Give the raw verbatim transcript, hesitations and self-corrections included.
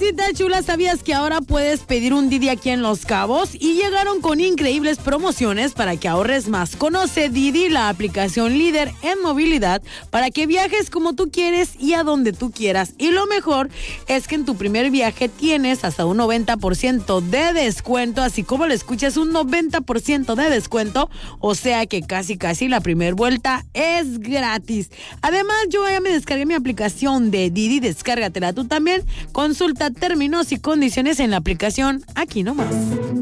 Mamacita chula, ¿sabías que ahora puedes pedir un Didi aquí en Los Cabos? Y llegaron con increíbles promociones para que ahorres más. Conoce Didi, la aplicación líder en movilidad, para que viajes como tú quieres y a donde tú quieras. Y lo mejor es que en tu primer viaje tienes hasta un noventa por ciento de descuento, así como lo escuchas, un noventa por ciento de descuento, o sea que casi casi la primera vuelta es gratis. Además, yo ya me descargué mi aplicación de Didi, descárgatela tú también. Consulta términos y condiciones en la aplicación aquí nomás.